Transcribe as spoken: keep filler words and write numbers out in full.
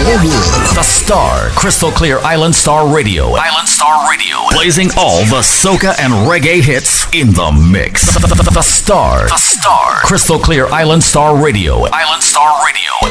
the world. The Star, Crystal Clear Island Star Radio. Island Star Radio. Blazing all the soca and reggae hits in the mix. The, the, the, the Star. The Star, Crystal Clear Island Star Radio. Island Star Radio.